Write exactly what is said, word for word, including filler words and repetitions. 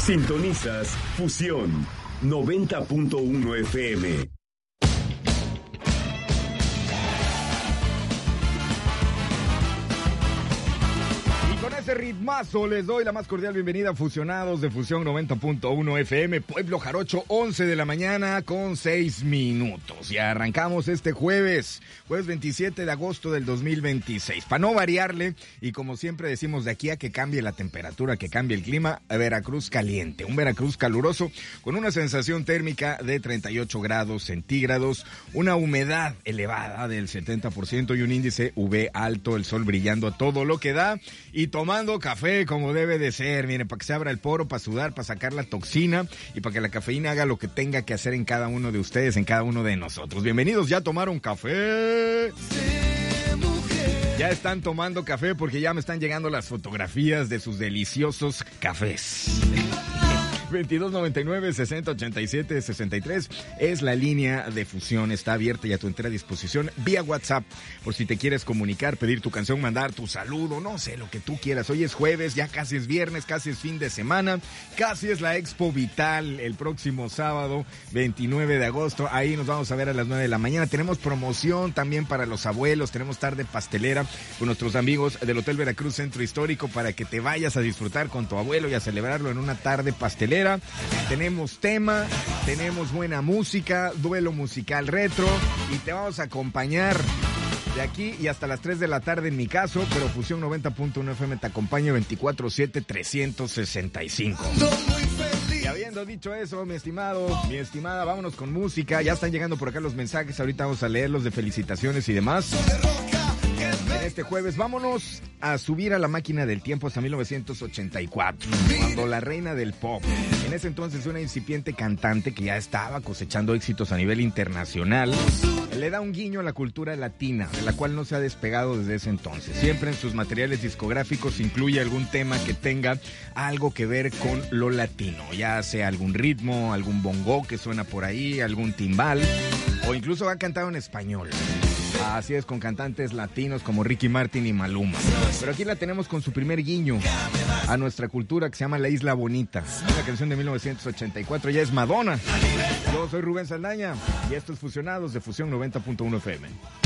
Sintonizas Fusión noventa punto uno F M. Ese ritmazo les doy la más cordial bienvenida a Fusionados de Fusión noventa punto uno F M, Pueblo Jarocho, once de la mañana con seis minutos. Ya arrancamos este jueves, jueves veintisiete de agosto del dos mil veintiséis. Para no variarle, y como siempre decimos, de aquí a que cambie la temperatura, que cambie el clima, Veracruz caliente, un Veracruz caluroso con una sensación térmica de treinta y ocho grados centígrados, una humedad elevada del setenta por ciento y un índice U V alto, el sol brillando a todo lo que da y tomando café como debe de ser, miren, para que se abra el poro, para sudar, para sacar la toxina y para que la cafeína haga lo que tenga que hacer en cada uno de ustedes, en cada uno de nosotros. Bienvenidos, ¿ya tomaron café? Ya están tomando café porque ya me están llegando las fotografías de sus deliciosos cafés. veintidós noventa y nueve, sesenta ochenta y siete, sesenta y tres es la línea de Fusión, está abierta y a tu entera disposición vía WhatsApp, por si te quieres comunicar, pedir tu canción, mandar tu saludo, no sé, lo que tú quieras. Hoy es jueves, ya casi es viernes, casi es fin de semana, casi es la Expo Vital el próximo sábado, veintinueve de agosto, ahí nos vamos a ver a las nueve de la mañana. Tenemos promoción también para los abuelos, tenemos tarde pastelera con nuestros amigos del Hotel Veracruz Centro Histórico para que te vayas a disfrutar con tu abuelo y a celebrarlo en una tarde pastelera. Tenemos tema, tenemos buena música, duelo musical retro y te vamos a acompañar de aquí y hasta las tres de la tarde en mi caso, pero Fusión noventa punto uno F M te acompaña veinticuatro siete, trescientos sesenta y cinco. Y habiendo dicho eso, mi estimado, mi estimada, vámonos con música. Ya están llegando por acá los mensajes, ahorita vamos a leerlos de felicitaciones y demás. En este jueves, vámonos a subir a la máquina del tiempo hasta mil novecientos ochenta y cuatro, cuando la reina del pop, en ese entonces una incipiente cantante que ya estaba cosechando éxitos a nivel internacional, le da un guiño a la cultura latina, de la cual no se ha despegado desde ese entonces. Siempre en sus materiales discográficos incluye algún tema que tenga algo que ver con lo latino, ya sea algún ritmo, algún bongo que suena por ahí, algún timbal, o incluso ha cantado en español. Así es, con cantantes latinos como Ricky Martin y Maluma. Pero aquí la tenemos con su primer guiño a nuestra cultura, que se llama La Isla Bonita. Una canción de mil novecientos ochenta y cuatro, ya es Madonna. Yo soy Rubén Saldaña y esto es Fusionados de Fusión noventa punto uno F M.